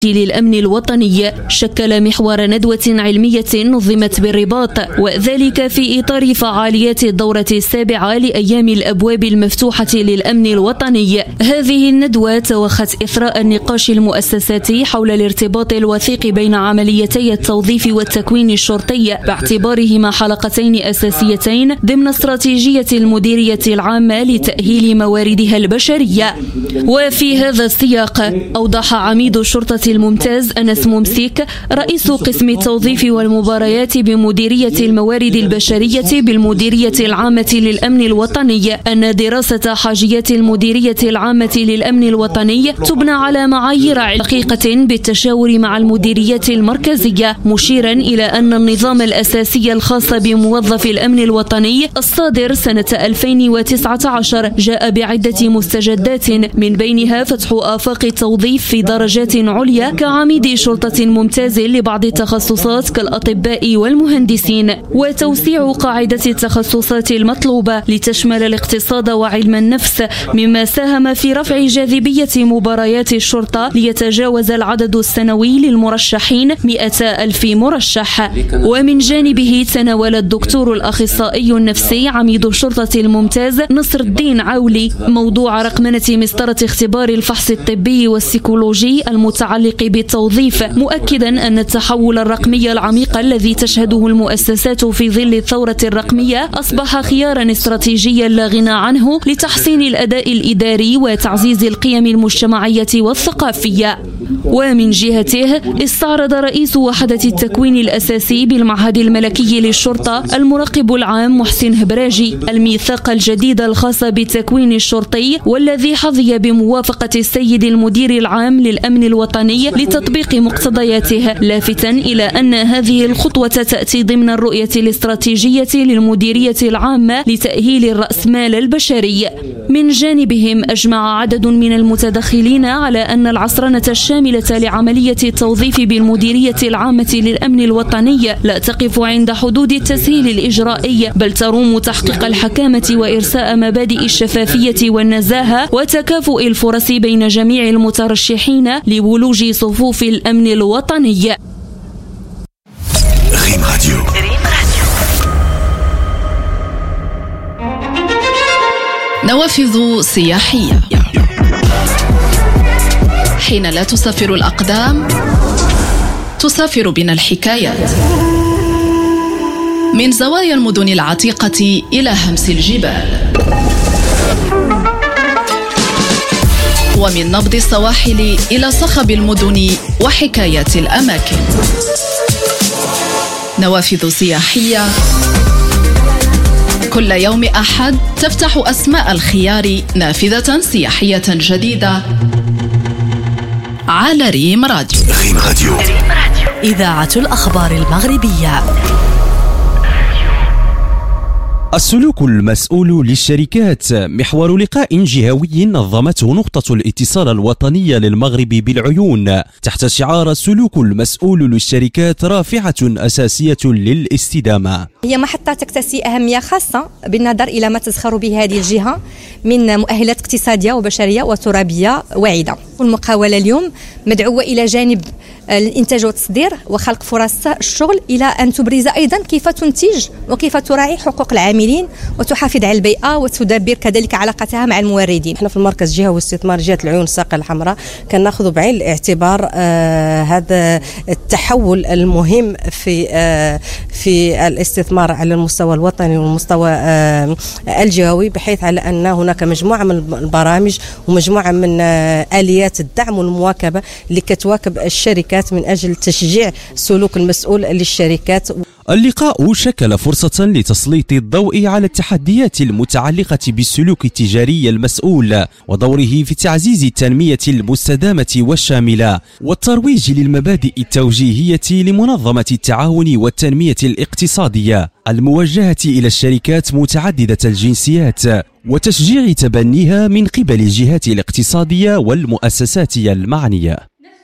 للأمن الوطني شكل محور ندوة علمية نظمت بالرباط، وذلك في إطار فعاليات الدورة السابعة لأيام الأبواب المفتوحة للأمن الوطني. هذه الندوة توخت إثراء النقاش المؤسساتي حول الارتباط الوثيق بين عمليتي التوظيف والتكوين الشرطي باعتبارهما حلقتين أساسيتين ضمن استراتيجية المديرية العامة لتأهيل مواردها البشرية. وفي هذا السياق أوضح عميد الشرطة الممتاز أنس ممسيك رئيس قسم التوظيف والمباريات بمديرية الموارد البشرية بالمديرية العامة للأمن الوطني أن دراسة حاجيات المديرية العامة للأمن الوطني تبنى على معايير دقيقة بالتشاور مع المديريات المركزية، مشيرا إلى أن النظام الأساسي الخاص بموظف الأمن الوطني الصادر سنة 2019 جاء بعدة مستجدات، من بينها فتح آفاق التوظيف في درجات عليا كعميد شرطة ممتاز لبعض التخصصات كالأطباء والمهندسين، وتوسيع قاعدة التخصصات المطلوبة لتشمل الاقتصاد وعلم النفس، مما ساهم في رفع جاذبية مباريات الشرطة ليتجاوز العدد السنوي للمرشحين 100,000 مرشح. ومن جانبه تناول الدكتور الأخصائي النفسي عميد الشرطة الممتاز نصر الدين عولي موضوع رقمنة مسطرة اختبار الفحص الطبي والسيكولوجي المتعلق بالتوظيف، مؤكدا أن التحول الرقمي العميق الذي تشهده المؤسسات في ظل الثورة الرقمية أصبح خيارا استراتيجيا لا غنى عنه لتحسين الأداء الإداري وتعزيز القيم المجتمعية والثقافية. ومن جهته استعرض رئيس وحدة التكوين الأساسي بالمعهد الملكي للشرطة المراقب العام محسن هبراجي الميثاق الجديد الخاص بالتكوين الشرطي، والذي حظي بموافقة السيد المدير العام للأمن الوطني لتطبيق مقتضياته، لافتا إلى أن هذه الخطوة تأتي ضمن الرؤية الاستراتيجية للمديرية العامة لتأهيل الرأسمال البشري. من جانبهم أجمع عدد من المتدخلين على أن العصرنة الشاملة لعملية التوظيف بالمديرية العامة للأمن الوطني لا تقف عند حدود التسهيل الإجرائي، بل تروم تحقيق الحكامة وإرساء مبادئ الشفافية والنزاهة وتكافؤ الفرص بين جميع المترشحين لولوج صفوف الأمن الوطني. ريم راديو. نوافذ سياحية. حين لا تسافر الأقدام تسافر بنا الحكايات، من زوايا المدن العتيقة إلى همس الجبال، ومن نبض السواحل إلى صخب المدن وحكايات الأماكن. نوافذ سياحية كل يوم أحد تفتح أسماء الخيار نافذة سياحية جديدة على ريم راديو. ريم راديو، إذاعة الأخبار المغربية. السلوك المسؤول للشركات، محور لقاء جهوي نظمته نقطة الاتصال الوطنية للمغرب بالعيون تحت شعار السلوك المسؤول للشركات رافعة أساسية للاستدامة. هي محطة تكتسي أهمية خاصة بالنظر إلى ما تزخر به هذه الجهة من مؤهلات اقتصادية وبشرية وترابية واعدة. والمقاولة اليوم مدعوة إلى جانب الإنتاج والتصدير وخلق فرص الشغل إلى أن تبرز أيضا كيف تنتج وكيف تراعي حقوق العاملين وتحافظ على البيئة وتدبر كذلك علاقتها مع الموردين. احنا في المركز جهة واستثمار جهة العيون الساقية الحمراء كناخذ بعين الاعتبار هذا التحول المهم في الاستثمار على المستوى الوطني والمستوى الجهوي، بحيث على أن هناك مجموعة من البرامج ومجموعة من آليات الدعم والمواكبة اللي كتواكب الشركات من أجل تشجيع السلوك المسؤول للشركات. اللقاء شكل فرصة لتسليط الضوء على التحديات المتعلقة بالسلوك التجاري المسؤول ودوره في تعزيز التنمية المستدامة والشاملة والترويج للمبادئ التوجيهية لمنظمة التعاون والتنمية الاقتصادية الموجهة إلى الشركات متعددة الجنسيات وتشجيع تبنيها من قبل الجهات الاقتصادية والمؤسسات المعنية.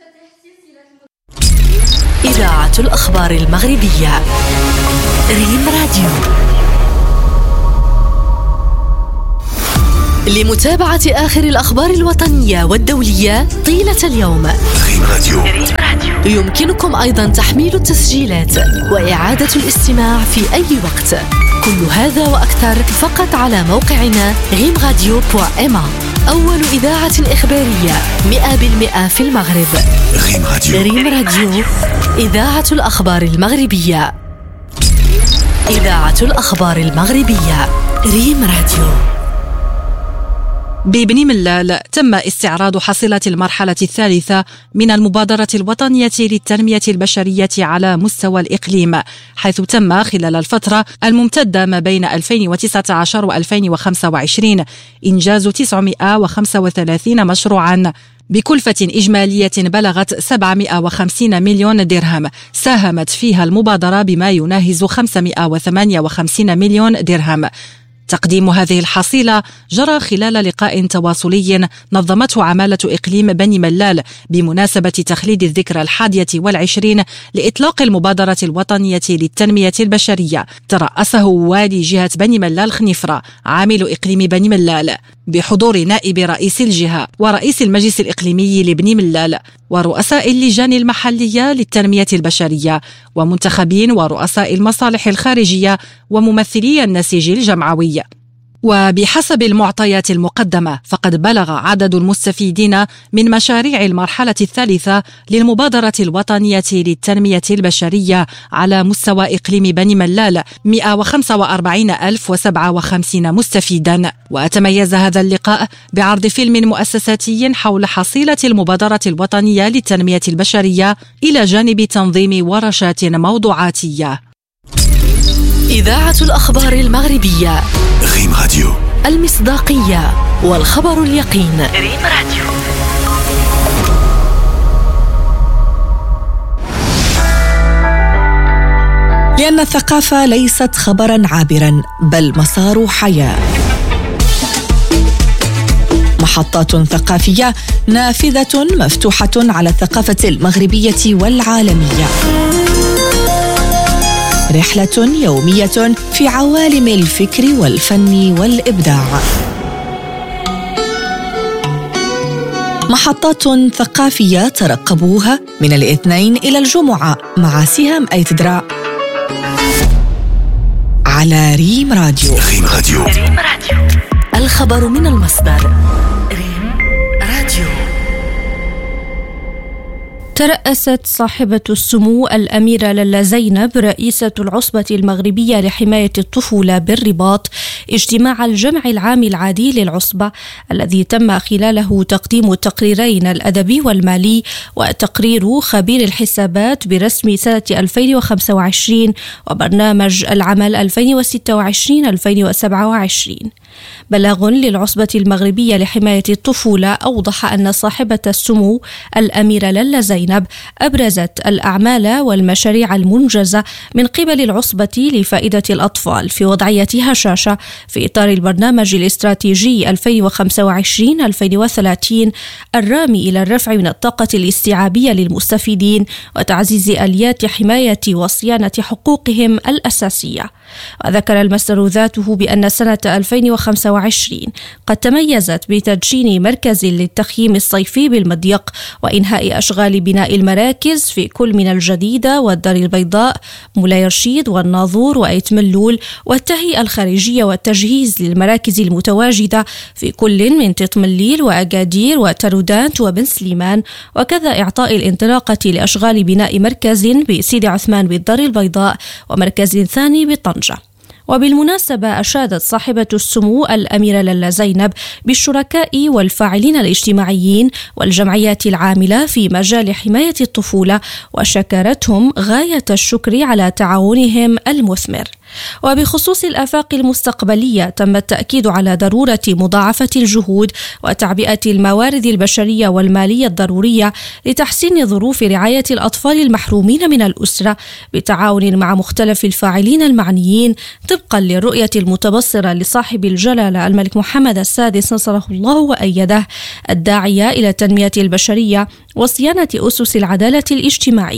إذاعة الأخبار المغربية. ريم راديو. لمتابعة آخر الأخبار الوطنية والدولية طيلة اليوم. ريم راديو. يمكنكم أيضا تحميل التسجيلات وإعادة الاستماع في أي وقت. كل هذا وأكثر فقط على موقعنا rimradio.ma. أول إذاعة إخبارية 100% في المغرب. ريم راديو. ريم راديو، إذاعة الأخبار المغربية. إذاعة الأخبار المغربية ريم راديو. ببني ملال تم استعراض حصيلة المرحلة الثالثة من المبادرة الوطنية للتنمية البشرية على مستوى الإقليم، حيث تم خلال الفترة الممتدة ما بين 2019 و2025 إنجاز 935 مشروعاً بكلفة إجمالية بلغت 750 مليون درهم، ساهمت فيها المبادرة بما يناهز 558 مليون درهم. تقديم هذه الحصيلة جرى خلال لقاء تواصلي نظمته عمالة إقليم بني ملال بمناسبة تخليد الذكرى 21 لإطلاق المبادرة الوطنية للتنمية البشرية، ترأسه والي جهة بني ملال خنيفرة عامل إقليم بني ملال بحضور نائب رئيس الجهة ورئيس المجلس الإقليمي لبني ملال ورؤساء اللجان المحلية للتنمية البشرية ومنتخبين ورؤساء المصالح الخارجية وممثلي النسيج الجمعوي. وبحسب المعطيات المقدمة فقد بلغ عدد المستفيدين من مشاريع المرحلة الثالثة للمبادرة الوطنية للتنمية البشرية على مستوى إقليم بني ملال 145,057 مستفيدا. وتميز هذا اللقاء بعرض فيلم مؤسساتي حول حصيلة المبادرة الوطنية للتنمية البشرية إلى جانب تنظيم ورشات موضوعاتية. إذاعة الأخبار المغربية ريم راديو. المصداقية والخبر اليقين. ريم راديو. لأن الثقافة ليست خبرا عابرا بل مسار حياة. محطات ثقافية نافذة مفتوحة على الثقافة المغربية والعالمية. رحلة يومية في عوالم الفكر والفن والإبداع. محطات ثقافية ترقبوها من الاثنين إلى الجمعة مع سهام أيتدرا على ريم راديو. ريم راديو. ريم راديو. الخبر من المصدر. ريم راديو. ترأست صاحبة السمو الأميرة لاله زينب رئيسة العصبة المغربية لحماية الطفولة بالرباط اجتماع الجمع العام العادي للعصبة الذي تم خلاله تقديم التقريرين الأدبي والمالي وتقرير خبير الحسابات برسم سنة 2025 وبرنامج العمل 2026-2027. بلاغ للعصبة المغربية لحماية الطفولة أوضح أن صاحبة السمو الأميرة لاله زينب أبرزت الأعمال والمشاريع المنجزة من قبل العصبة لفائدة الأطفال في وضعية هشاشة في إطار البرنامج الاستراتيجي 2025-2030 الرامي إلى الرفع من الطاقة الاستيعابية للمستفيدين وتعزيز آليات حماية وصيانة حقوقهم الأساسية. وذكر المصدر ذاته بأن سنة 2025 قد تميزت بتدشين مركز للتخييم الصيفي بالمضيق وإنهاء أشغال بناء المراكز في كل من الجديدة والدار البيضاء مولاي رشيد والناظور وأيت ملول والتهيئة الخارجية والتجهيز للمراكز المتواجدة في كل من تطمليل وأكادير وترودانت وبن سليمان، وكذا إعطاء الانطلاقة لأشغال بناء مركز بسيدي عثمان بالدار البيضاء ومركز ثاني بطنجة. وبالمناسبة أشادت صاحبة السمو الأميرة لاله زينب بالشركاء والفاعلين الاجتماعيين والجمعيات العاملة في مجال حماية الطفولة وشكرتهم غاية الشكر على تعاونهم المثمر. وبخصوص الآفاق المستقبلية تم التأكيد على ضرورة مضاعفة الجهود وتعبئة الموارد البشرية والمالية الضرورية لتحسين ظروف رعاية الأطفال المحرومين من الأسرة بتعاون مع مختلف الفاعلين المعنيين طبقا للرؤية المتبصرة لصاحب الجلالة الملك محمد السادس نصره الله وأيده الداعية إلى التنمية البشرية وصيانة أسس العدالة الاجتماعية.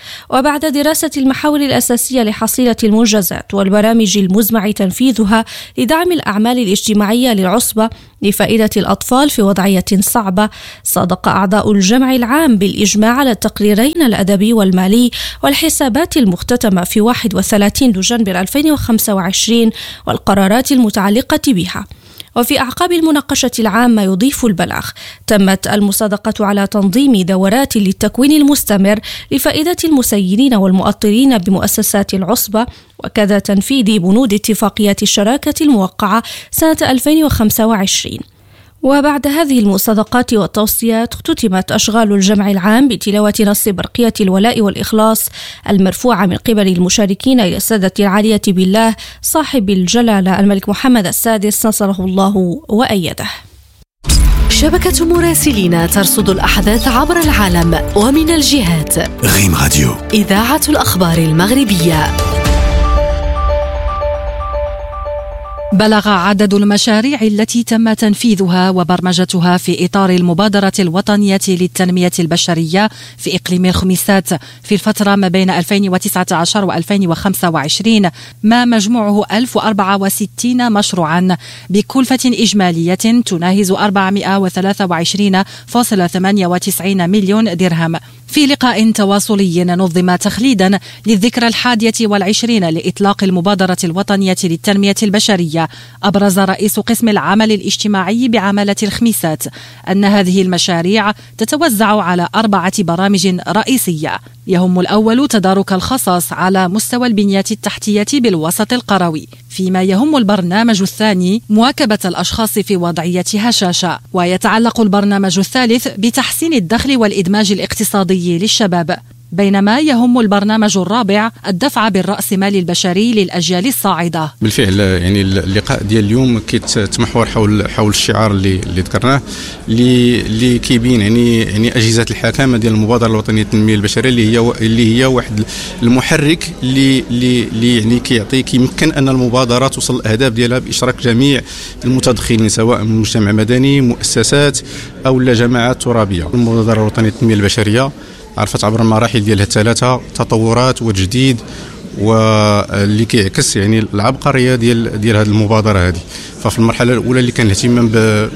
وبعد دراسة المحاور الأساسية لحصيلة المنجزات والبرامج المزمع تنفيذها لدعم الأعمال الاجتماعية للعصبة لفائدة الأطفال في وضعية صعبة، صادق أعضاء الجمع العام بالإجماع على التقريرين الأدبي والمالي والحسابات المختتمة في 31 دجنبر 2025 والقرارات المتعلقة بها. وفي أعقاب المناقشة العامة يضيف البلاغ تمت المصادقة على تنظيم دورات للتكوين المستمر لفائدة المسيرين والمؤطرين بمؤسسات العصبة، وكذا تنفيذ بنود اتفاقية الشراكة الموقعة سنة 2025. وبعد هذه المصادقات والتوصيات اختتمت أشغال الجمع العام بتلاوة نص برقية الولاء والإخلاص المرفوعة من قبل المشاركين إلى السادة العالية بالله صاحب الجلالة الملك محمد السادس نصره الله وأيده. شبكة مراسلين ترصد الأحداث عبر العالم ومن الجهات. ريم راديو إذاعة الأخبار المغربية. بلغ عدد المشاريع التي تم تنفيذها وبرمجتها في إطار المبادرة الوطنية للتنمية البشرية في إقليم الخميسات في الفترة ما بين 2019 و2025 ما مجموعه 1064 مشروعا بكلفة إجمالية تناهز 423.98 مليون درهم. في لقاء تواصلي نظم تخليدا للذكرى 21 لإطلاق المبادرة الوطنية للتنمية البشرية، أبرز رئيس قسم العمل الاجتماعي بعمالة الخميسات أن هذه المشاريع تتوزع على 4 برامج رئيسية، يهم الأول تدارك الخصاص على مستوى البنية التحتية بالوسط القروي، فيما يهم البرنامج الثاني مواكبة الأشخاص في وضعية هشاشة، ويتعلق البرنامج الثالث بتحسين الدخل والإدماج الاقتصادي للشباب، بينما يهم البرنامج الرابع الدفع بالرأس مال البشري للأجيال الصاعدة. بالفعل يعني اللقاء ديال اليوم كيتمحور حول الشعار اللي ذكرناه اللي كيبين يعني أجهزة الحكامة ديال المبادرة الوطنية للتنمية البشرية اللي هي واحد المحرك اللي يعني كيمكن أن المبادرة توصل الأهداف ديالها بإشراك جميع المتدخلين سواء من المجتمع المدني، مؤسسات أو جماعات ترابية. المبادرة الوطنية للتنمية البشرية عرفت عبر المراحل ديالها الثلاثه تطورات وتجديد، واللي كيعكس يعني العبقريه ديال هذه المبادره هذه. ففي المرحله الاولى اللي كان الاهتمام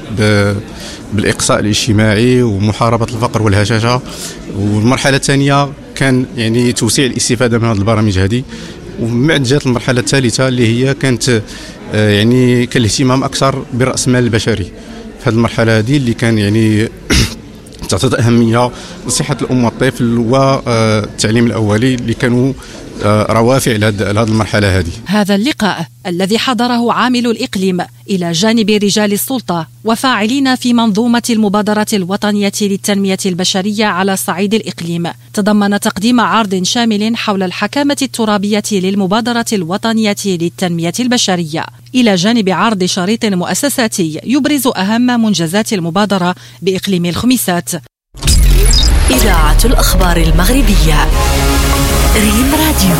بالاقصاء الاجتماعي ومحاربه الفقر والهشاشه، والمرحله الثانيه كان يعني توسيع الاستفاده من هذه البرامج هذه، ومن بعد جات المرحله الثالثه اللي هي كانت يعني كان الاهتمام اكثر بالراس مال البشري. في هذه المرحله هذه اللي كان يعني تعطي أهمية لصحة الأم والطفل والتعليم الأولي اللي كانوا روافع لهذه المرحلة هذه. هذا اللقاء الذي حضره عامل الإقليم إلى جانب رجال السلطة وفاعلين في منظومة المبادرة الوطنية للتنمية البشرية على صعيد الإقليم تضمن تقديم عرض شامل حول الحكامة الترابية للمبادرة الوطنية للتنمية البشرية، إلى جانب عرض شريط مؤسساتي يبرز أهم منجزات المبادرة بإقليم الخميسات. إذاعة الأخبار المغربية ريم راديو.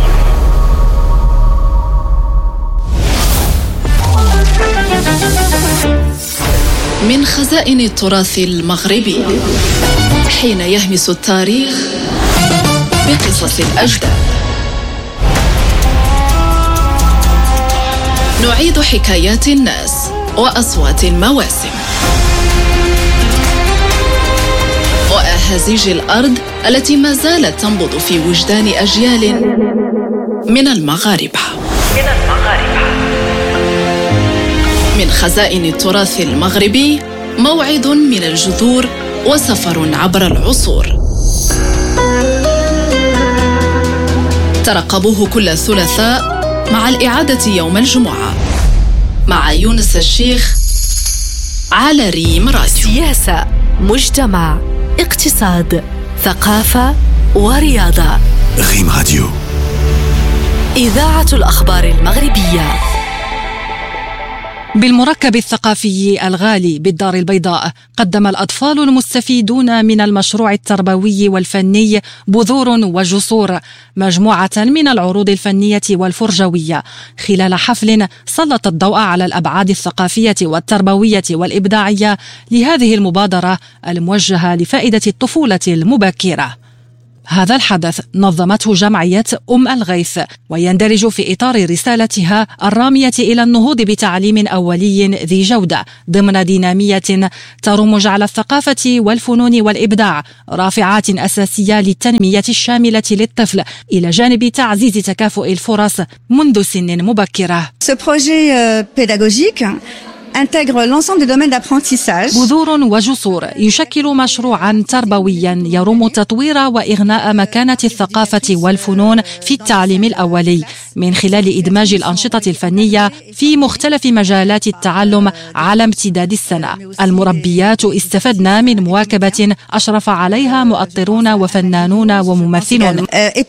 من خزائن التراث المغربي حين يهمس التاريخ بقصص الأجداد، نعيد حكايات الناس وأصوات المواسم وأهازيج الأرض التي ما زالت تنبض في وجدان أجيال من المغاربة. من خزائن التراث المغربي موعد من الجذور وسفر عبر العصور. ترقبوه كل ثلاثاء مع الإعادة يوم الجمعة مع يونس الشيخ على ريم راديو. سياسة، مجتمع، اقتصاد، ثقافة ورياضة. ريم راديو. إذاعة الأخبار المغربية. بالمركب الثقافي الغالي بالدار البيضاء قدم الأطفال المستفيدون من المشروع التربوي والفني بذور وجسور مجموعة من العروض الفنية والفرجوية خلال حفل سلط الضوء على الأبعاد الثقافية والتربوية والإبداعية لهذه المبادرة الموجهة لفائدة الطفولة المبكرة. هذا الحدث نظمته جمعية الغيث، ويندرج في إطار رسالتها الرامية إلى النهوض بتعليم أولي ذي جودة ضمن دينامية ترم جعل الثقافة والفنون والإبداع رافعات أساسية للتنمية الشاملة للطفل إلى جانب تعزيز تكافؤ الفرص منذ سن مبكرة. Ce projet pédagogique intègre l'ensemble des domaines d'apprentissage. بذور وجسور يشكل مشروعا تربويا يرم تطوير وإغناء مكانة الثقافة والفنون في التعليم الأولي من خلال إدماج الأنشطة الفنية في مختلف مجالات التعلم على امتداد السنة. المربيات استفدنا من مواكبة أشرف عليها مؤطرون وفنانون وممثلون.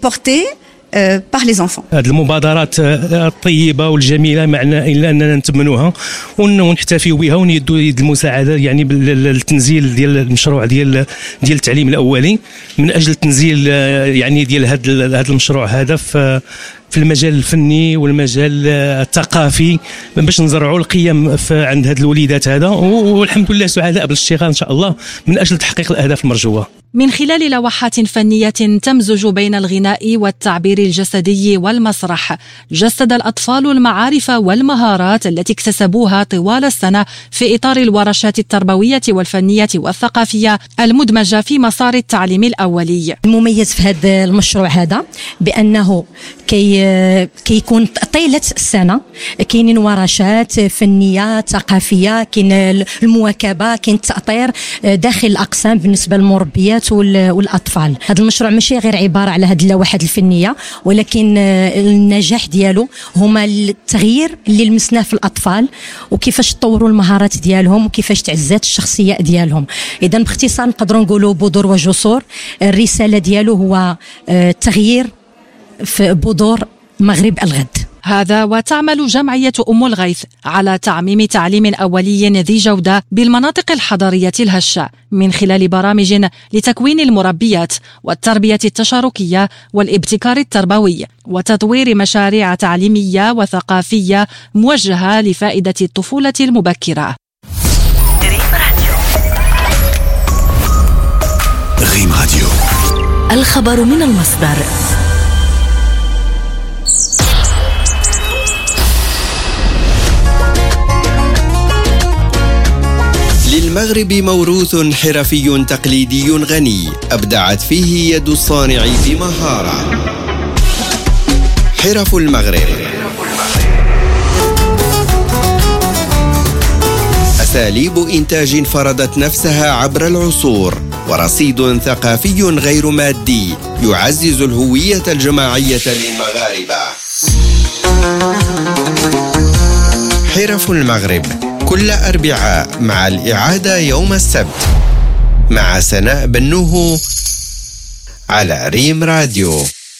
par les enfants. هذه المبادرات الطيبة والجميلة معنا إلا أننا نتمنوها ونحتفي بها وندوا يد المساعدة يعني بالتنزيل ديال المشروع ديال التعليم الأولي من أجل تنزيل يعني ديال هذا المشروع هذا في المجال الفني والمجال الثقافي باش نزرعوا القيم عند هاد الوليدات هذا، والحمد لله سعداء بالاشتغال إن شاء الله من أجل تحقيق الأهداف المرجوة. من خلال لوحات فنية تمزج بين الغناء والتعبير الجسدي والمسرح، جسد الأطفال المعارف والمهارات التي اكتسبوها طوال السنة في إطار الورشات التربوية والفنية والثقافية المدمجة في مسار التعليم الأولي. المميز في هذا المشروع هذا بأنه كيكون طيلة السنة كاينين ورشات فنية ثقافية، كاين المواكبة، كاين التأطير داخل الأقسام بالنسبة للمربيات والأطفال. هذا المشروع ماشي غير عبارة على هذه اللوحات الفنية، ولكن النجاح ديالو هما التغيير اللي لمسناه في الأطفال وكيفاش تطوروا المهارات ديالهم وكيفاش تعزات الشخصية ديالهم. إذا باختصار نقدروا نقولوا بذور وجسور، الرسالة ديالو هو التغيير في بذور مغرب الغد. هذا وتعمل جمعية الغيث على تعميم تعليم أولي ذي جودة بالمناطق الحضرية الهشة من خلال برامج لتكوين المربيات والتربية التشاركية والابتكار التربوي وتطوير مشاريع تعليمية وثقافية موجهة لفائدة الطفولة المبكرة. ريم راديو، الخبر من المصدر. للمغرب موروث حرفي تقليدي غني أبدعت فيه يد الصانع بمهارة. حرف المغرب، أساليب إنتاج فرضت نفسها عبر العصور ورصيد ثقافي غير مادي يعزز الهوية الجماعية للمغاربة. حرف المغرب كل أربعاء مع الإعادة يوم السبت مع سناء بنوه على ريم راديو.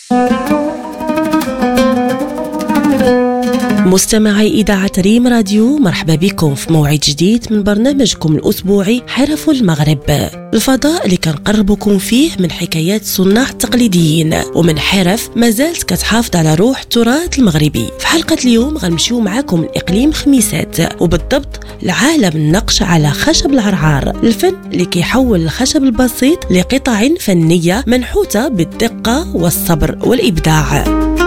مستمعي إذاعة ريم راديو، مرحبا بكم في موعد جديد من برنامجكم الأسبوعي حرف المغرب، الفضاء اللي كنقربكم فيه من حكايات صناع التقليديين ومن حرف ما زالت كتحافظ على روح التراث المغربي. في حلقة اليوم غنمشيو معاكم الإقليم خميسات، وبالضبط لعالم النقش على خشب العرعار، الفن اللي كيحول الخشب البسيط لقطع فنية منحوتة بالدقة والصبر والإبداع.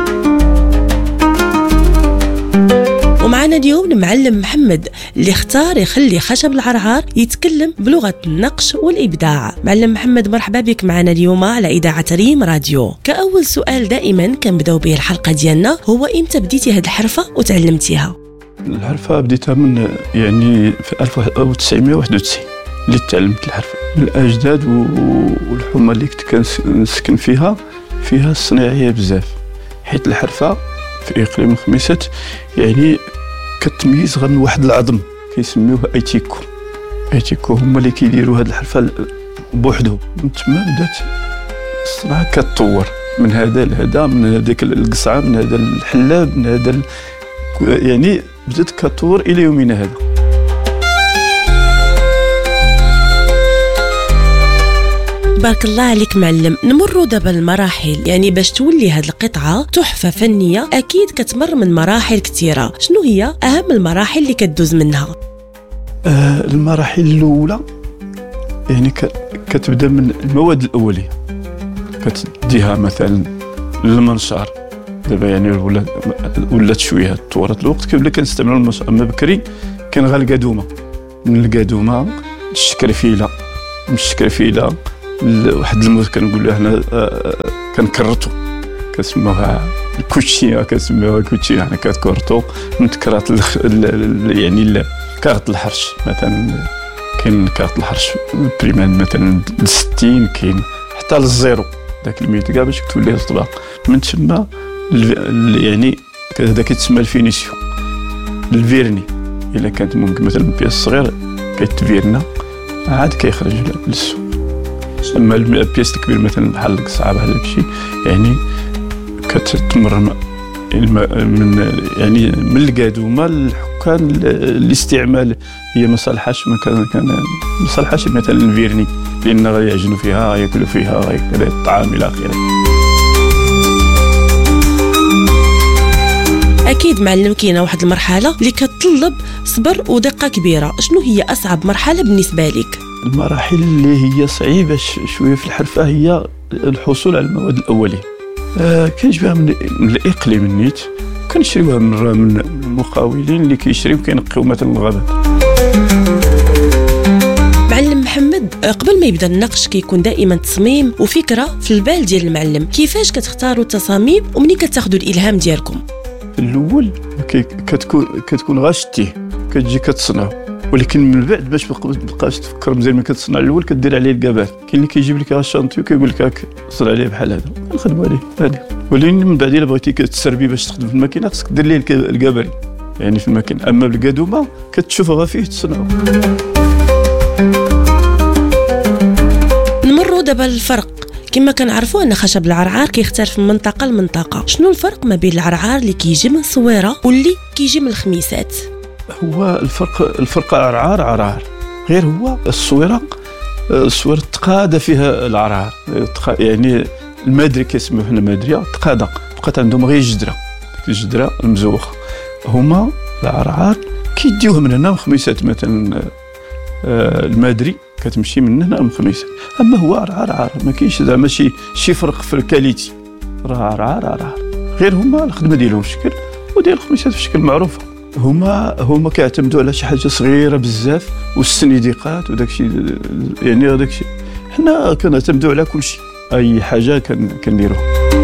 ومعنا اليوم المعلم محمد اللي اختار يخلي خشب العرعار يتكلم بلغة النقش والإبداع. معلم محمد، مرحبا بك معنا اليوم على إذاعة ريم راديو. كأول سؤال دائما كنبداو به الحلقة ديالنا، هو إمتى بديتي هذه الحرفة وتعلمتيها؟ الحرفة بديتها من يعني في 1991 اللي تعلمت الحرفة من الأجداد والحومة اللي كنت كنسكن فيها الصناعية بزاف، حيت الحرفة في إقليم خميسات يعني كتميز غير من واحد العظم كيسميوه ايتيكو هما اللي كيديروا هاد الحرفه بوحدهم. من تما بدات الصناعه كتطور من هذا لهذا، من هذيك القصعه، من هذا الحلاب، من هذا يعني بدات كتطور الى يومنا هذا. بارك الله عليك معلم. نمروا دابا المراحل، يعني باش تولي هاد القطعة تحفة فنية أكيد كتمر من مراحل كثيرة، شنو هي أهم المراحل اللي كتدوز منها؟ المراحل الأولى يعني كتبدا من المواد الأولية، كتديها مثلا للمنشار. دابا يعني ولات شويه تطورت الوقت كيف كنستعملوا المنشار. اما بكري كان غير القادومه، من القادومه الشكرفيله، من الشكرفيله واحد الموت كنقولوا حنا كنكرتو، كنسموها الكوتشيه، كنسموها كوتشي يعني كتكرتو من كرات يعني كارت الحرش. مثلا كاين كارت الحرش بريمان مثلا 60، كاين حتى للزيرو داك الميت كاع باش تولي الطباق. من تما يعني هذا كيتسمى الفينيسيون. الفيرني الا كانت ممكن مثلا بياس صغير كيتفيرنا عاد كيخرج للسوق. اما البياس الكبير مثلا بحال القصعه بحال هادشي يعني كتمر من يعني من القادومه للحكام الاستعمال. هي ما صالحاش كان صالحاش مثلا الفيرني لان غيعجنوا فيها، ياكلوا فيها، غياكلوا الطعام الى اخره. اكيد معلم كاينه واحد المرحله اللي كتطلب صبر ودقه كبيره. شنو هي اصعب مرحله بالنسبه لك؟ المراحل اللي هي صعيبه شويه في الحرفه هي الحصول على المواد الاوليه. كنجيبها من الاقليم النيت، كنشريوها من المقاولين اللي كيشريو كينقيو مثلا الغابات. معلم محمد، قبل ما يبدا النقش كيكون دائما تصميم وفكره في البال ديال المعلم. كيفاش كتختاروا التصاميم ومنين كتاخذوا الالهام ديالكم؟ في الاول كتكون غاشتيه كتجي كتصنعو، ولكن من بعد باش مابقاش تفكر مزيان ما كتصنع الاول كدير عليه الكبات. كاين اللي كيجيب لك الشانطي وكيقول لك هاك صنع عليه بحال هذا، نخدموا عليه هذه. ولكن من بعد الا بغيتي كتسربي باش تخدم في الماكينه خصك دير ليه الكباري يعني في الماكينه. اما بالقادومه كتشوفها فيه تصنعو. نمروا دابا الفرق. كما كنعرفوا ان خشب العرعار كيختلف من منطقه لمنطقه. شنو الفرق ما بين العرعار اللي كيجي من الصويره واللي كيجي من الخميسات؟ هو الفرق عرعار غير هو الصويره تقاده فيها العرعار يعني المادري كيسموه حنا مادريه تقاده، بقات عندهم غير الجدره المزوخه. هما العرعار كيديوه من هنا من خميسات مثلا المادري كتمشي من هنا من خميسات. اما هو عرعار ما كاينش زعما شي فرق في الكاليتي، راه عرعار غير هما الخدمه ديالهم في شكل وديال الخميسات في شكل معروفه. هما كيعتمدوا على شي حاجه صغيره بزاف والسنيديقات وداكشي يعني داكشي. حنا كنعتمدوا على كل شيء، اي حاجه كنديروها.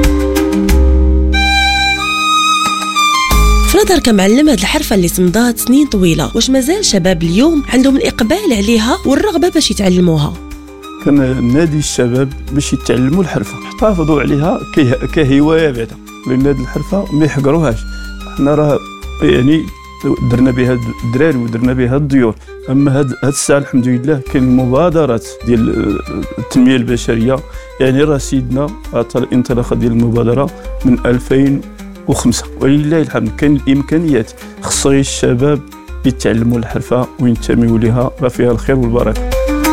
في نظرك معلم هاد الحرفه اللي صمدات سنين طويله، واش مازال شباب اليوم عندهم الاقبال عليها والرغبه باش يتعلموها؟ كنادي الشباب باش يتعلموا الحرفه، يحتفظوا عليها كهوايه بعدا، لان هاد الحرفه ما يحقروهاش. حنا راه يعني درنا بها الدراري ودرنا بها الضيوف. اما هاد الساعه الحمد لله كاين المبادرات ديال التنميه البشريه، يعني راه سيدنا عطى الانطلاقه ديال المبادره من 2005 ولله الحمد. كاين الامكانيات، خص غير الشباب يتعلموا الحرفه وينتميوا لها، راه فيها الخير والبركه.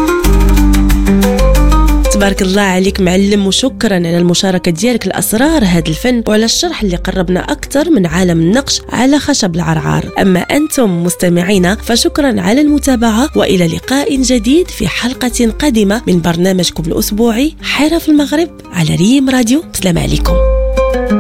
تبارك الله عليك معلم، وشكرا على المشاركة ديالك لأسرار هذا الفن وعلى الشرح اللي قربنا أكثر من عالم النقش على خشب العرعار. أما أنتم مستمعينا فشكرا على المتابعة، وإلى لقاء جديد في حلقة قادمة من برنامجكم الأسبوعي حيرة في المغرب على ريم راديو. السلام عليكم.